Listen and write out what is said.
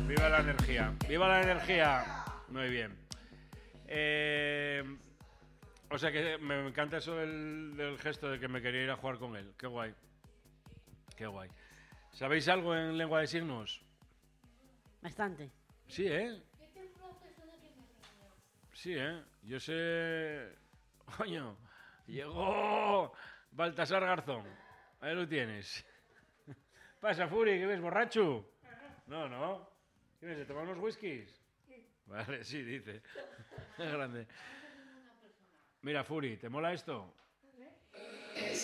Viva la energía. Viva la energía. Muy bien. O sea que me encanta eso del gesto de que me quería ir a jugar con él. Qué guay. Qué guay. ¿Sabéis algo en lengua de signos? Bastante. Sí, ¿eh? Sí, ¿eh? Yo sé... Coño, llegó Baltasar Garzón. Ahí lo tienes. Pasa, Furi, ¿qué ves, borracho? No, no. ¿Qué ves, de tomar unos whiskies? Vale, sí, dice. Es grande. Mira, Furi, ¿te mola esto?